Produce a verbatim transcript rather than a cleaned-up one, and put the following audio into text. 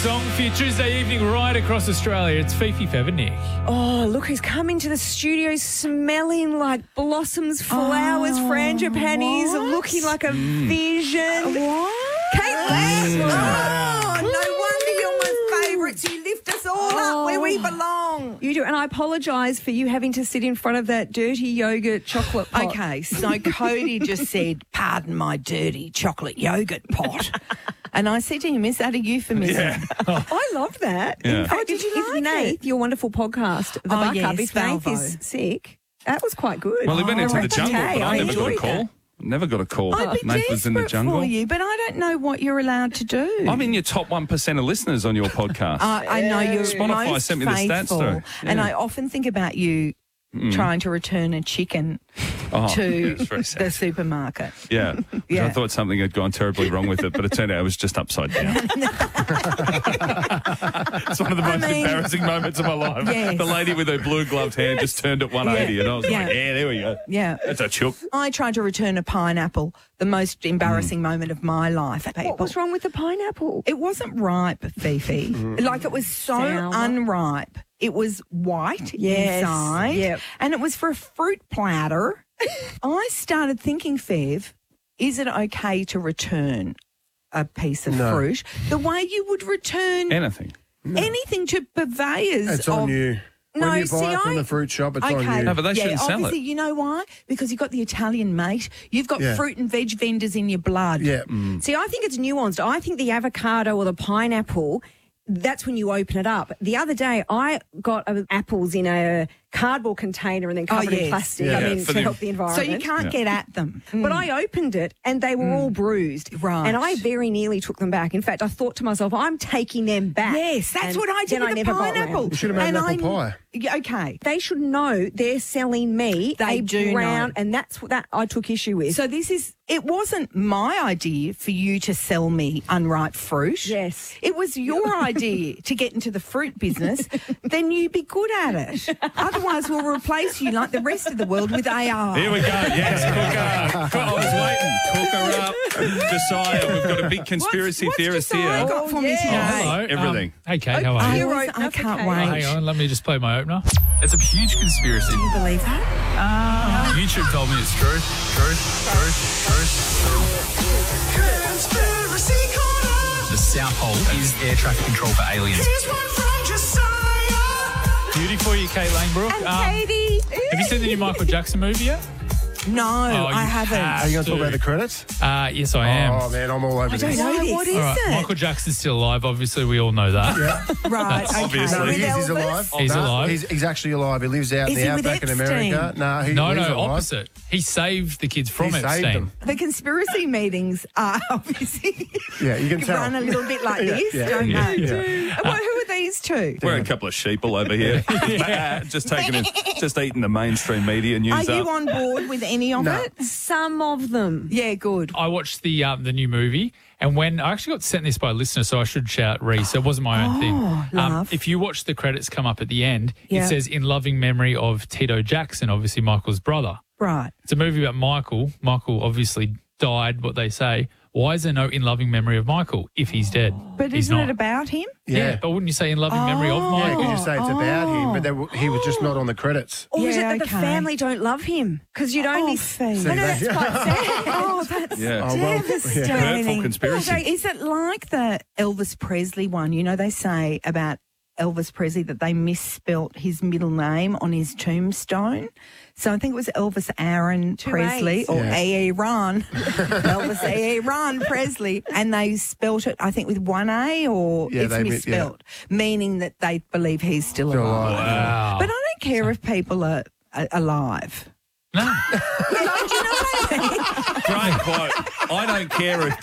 Song for your Tuesday evening right across Australia. It's Fifi Feather Nick. Oh, look who's come into the studio smelling like blossoms, flowers, Oh, frangipanis, what? looking like a vision. What? Kate Lansbury. Oh, no wonder you're my favourites. You lift us all up where we belong. You do, and I apologise for you having to sit in front of that dirty yogurt chocolate pot. Okay, so Cody just said, pardon my dirty chocolate yogurt pot. And I said to him, is that a euphemism? I love that. Yeah. In fact, Oh, did you if like Nath, it? your wonderful podcast, The Oh, Buck Up, yes, if Nath Valvo. is sick, that was quite good. Well, he went I into the reckon, jungle, hey, but I, I never got a enjoyed call. that. Never got a call. I'd be Nate was in the desperate jungle. for you, but I don't know what you're allowed to do. I'm in your top one percent of listeners on your podcast. I, I know you're Spotify most sent me the stats faithful, through. and Yeah. I often think about you trying to return a chicken Oh, to that's very sad. the supermarket. Yeah. Which Yeah. I thought something had gone terribly wrong with it, but it turned out it was just upside down. It's one of the I most mean- embarrassing moments of my life. Yes. The lady with her blue gloved hand just turned at one eighty, and I was Yeah. like, yeah, there we go. Yeah. That's a chook. I tried to return a pineapple, the most embarrassing moment of my life. People. What was wrong with the pineapple? It wasn't ripe, Fifi. like it was so Sour. unripe. It was white Yes. inside, Yep. and it was for a fruit platter. I started thinking, Fev, is it okay to return a piece of No. fruit the way you would return Anything. anything to purveyors? It's on of, you. No, when you see, buy it from I- the fruit shop, it's Okay. on you. No, but they yeah, shouldn't sell obviously, it. you know why? Because you've got the Italian mate. You've got Yeah. fruit and veg vendors in your blood. yeah. See, I think it's nuanced. I think the avocado or the pineapple, that's when you open it up. The other day, I got uh, apples in a cardboard container and then covered yes. in plastic. Yeah. I Yeah, mean, for to the- help the So environment. you can't Yeah. get at them. But I opened it and they were all bruised. Right. And I very nearly took them back. In fact, I thought to myself, I'm taking them back. Yes, that's And what I did then with the never got pineapple. round. You should have made And an apple I- pie. Yeah, okay. They should know they're selling me They a do brown, know. and that's what that I took issue with. So this is, it wasn't my idea for you to sell me unripe fruit. Yes. It was your idea to get into the fruit business. Then you be good at it. Otherwise, we'll replace you like the rest of the world with A I. Here we go. Yes, cook her. Cook, I was waiting. Cook her up. Josiah, we've got a big conspiracy what's, what's theorist Josiah here. got for Oh, me yeah. today? hello. Everything. Um, hey, Kate, how are I, you? You're was- right, I that's can't okay. wait. Hang on, let me just play my opener. It's a huge conspiracy. Do you believe that? YouTube told me it's true. True. True. True. Conspiracy Corner. The South Pole is air traffic control for aliens. Here's one from Josiah. Beauty for you, Kate Langbrook. And Um, Katie. have you seen the new Michael Jackson movie yet? No, Oh, I you haven't. have. Are you going to talk to. about the credits? Uh, yes, I am. Oh, man, I'm all over I this. don't know Why, this. what is All right, it? Michael Jackson's still alive. Obviously, we all know that. Right, okay. obviously. No, With he is, he's Elvis? alive. He's No, alive. He's, he's actually alive. He lives out Is in he the with outback in Epstein? America. No, he, No, he's no, alive. opposite. He saved the kids from He saved Epstein. them. The conspiracy meetings are obviously Yeah, you can tell. run a little bit like Yeah, this, yeah, don't yeah, they? yeah. And what, who are these two? We're a couple of sheeple over here. just taking it, just eating the mainstream media news Are up. you on board with any of No. it? Some of them. Yeah, good. I watched the um, the new movie, and when I actually got sent this by a listener, so I should shout Reese. It wasn't my own thing. Um, love. if you watch the credits come up at the end, Yeah. it says "In loving memory of Tito Jackson," obviously Michael's brother. Right. It's a movie about Michael. Michael obviously died. What they say. Why is there no "In loving memory of Michael" if he's dead? But he's isn't not. it about him? Yeah. Yeah. but wouldn't you say "In loving memory of Oh. Yeah, Michael"? because you say it's about him, but they, were- he was just not on the credits. Or is it Yeah, that the okay. family don't love him? Because you'd only... Oh, Fee. I know that's quite sad. Oh, that's Yeah. Oh, well, devastating. Hurtful conspiracy. Also, is it like the Elvis Presley one? You know, they say about Elvis Presley that they misspelt his middle name on his tombstone. So I think it was Elvis Aaron Two Presley A's. or Yeah. Aaron, Elvis Aaron Presley, and they spelt it I think with one A or Yeah, it's they mi- yeah. misspelt, meaning that they believe he's still Still alive. alive. Wow. But I don't care if people are, are alive. No. You know, do you know what I mean? Great quote. I don't care if